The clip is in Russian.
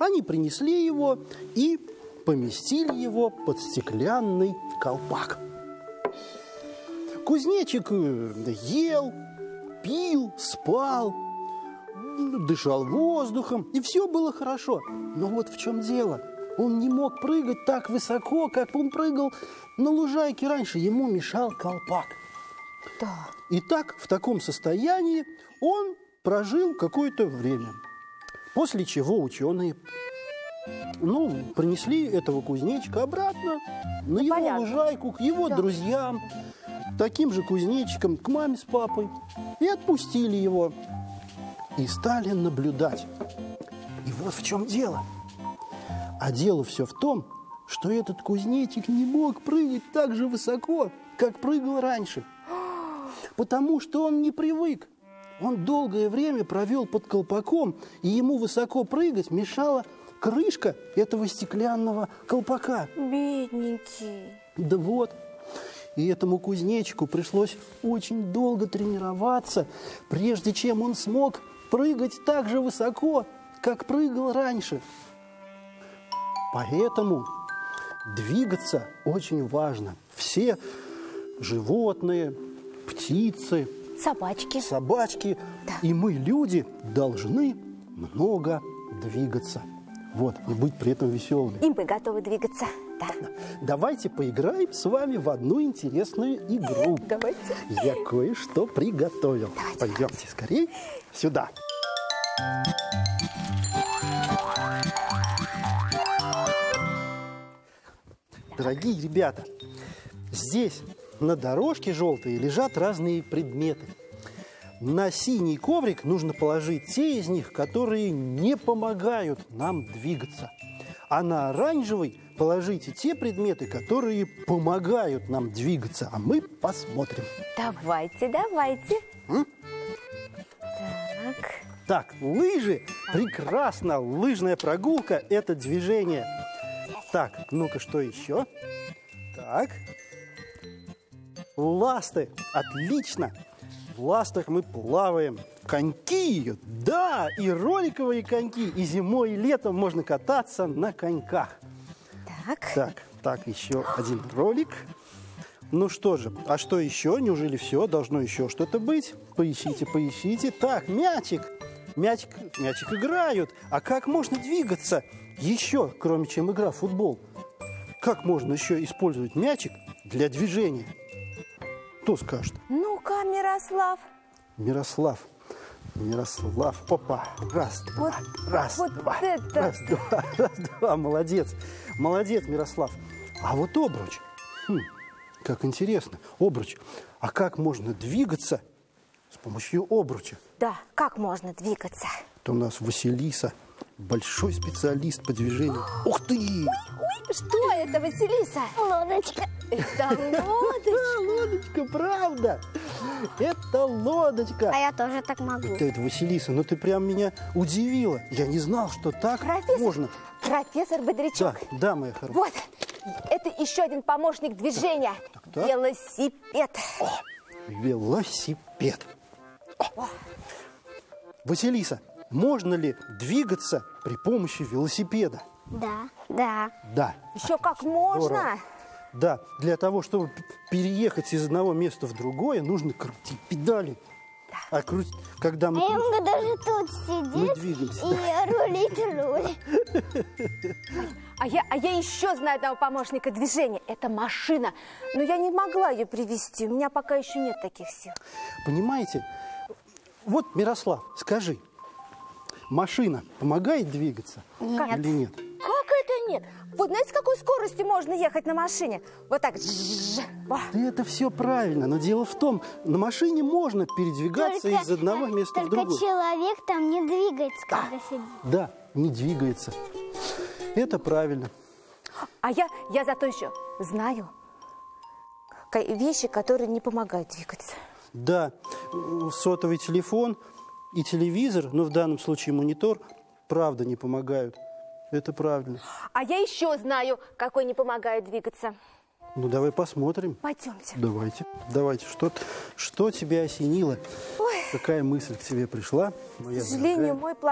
Они принесли его и поместили его под стеклянный колпак. Кузнечик ел, пил, спал, дышал воздухом, и все было хорошо. Но вот в чем дело. Он не мог прыгать так высоко, как он прыгал на лужайке раньше. Ему мешал колпак. Да. И так, в таком состоянии он прожил какое-то время. После чего ученые принесли этого кузнечика обратно на его лужайку, к его друзьям, таким же кузнечиком, к маме с папой, и отпустили его. И стали наблюдать. И вот в чем дело. А дело все в том, что этот кузнечик не мог прыгать так же высоко, как прыгал раньше. Потому что он не привык. Он долгое время провел под колпаком, и ему высоко прыгать мешала крышка этого стеклянного колпака. Бедненький. Да вот. И этому кузнечику пришлось очень долго тренироваться, прежде чем он смог прыгать так же высоко, как прыгал раньше. Поэтому двигаться очень важно. Все животные, птицы, собачки да. И мы, люди, должны много двигаться. Вот, и быть при этом веселыми. И мы готовы двигаться. Да. Давайте поиграем с вами в одну интересную игру. Давайте. Я кое-что приготовил. Пойдемте скорее сюда. Дорогие ребята, здесь на дорожке желтой лежат разные предметы. На синий коврик нужно положить те из них, которые не помогают нам двигаться. А на оранжевый положите те предметы, которые помогают нам двигаться. А мы посмотрим. Давайте. Так, лыжи. Прекрасно. Лыжная прогулка – это движение. Так, ну-ка, что еще? Так. Ласты. Отлично. В ластах мы плаваем. Коньки, да, и роликовые коньки. И зимой, и летом можно кататься на коньках. Так, еще один ролик. Ну что же, а что еще? Неужели все? Должно еще что-то быть? Поищите. Так, мячик играют. А как можно двигаться еще, кроме чем игра в футбол? Как можно еще использовать мячик для движения? Кто скажет? Ну-ка, Мирослав. Мирослав. Опа. Раз, два. Молодец, Мирослав. А вот обруч. Как интересно. Обруч. А как можно двигаться с помощью обруча? Да, как можно двигаться? Это у нас Василиса, большой специалист по движению. Ух ты! Ой, что это, Василиса? Лодочка. Это лодочка. Лодочка, правда. Это лодочка. А я тоже так могу. Это Василиса, ну ты прям меня удивила. Я не знал, что так можно. Профессор Бодрячок. Да, моя хорошая. Вот, это еще один помощник движения. Так. Велосипед. Велосипед. Василиса, можно ли двигаться при помощи велосипеда? Да. Еще как можно. Здорово. Да, для того, чтобы переехать из одного места в другое, нужно крутить педали. А когда мы... Я могу даже тут сидеть двигаемся, и рулить руль. А я еще знаю одного помощника движения. Это машина. Но я не могла ее привезти. У меня пока еще нет таких сил. Понимаете? Вот, Мирослав, скажи, машина помогает двигаться или нет? Как это нет? Вот знаете, с какой скоростью можно ехать на машине? Вот так. Да это все правильно, но дело в том, на машине можно передвигаться из одного места в другое. Только человек там не двигается, когда сидит. Да, не двигается. Это правильно. А я зато еще знаю вещи, которые не помогают двигаться. Да, сотовый телефон и телевизор, но в данном случае монитор, правда не помогают. Это правильно. А я еще знаю, какой не помогает двигаться. Ну, давай посмотрим. Пойдемте. Давайте. Что тебя осенило? Ой. Какая мысль к тебе пришла? К сожалению, мой план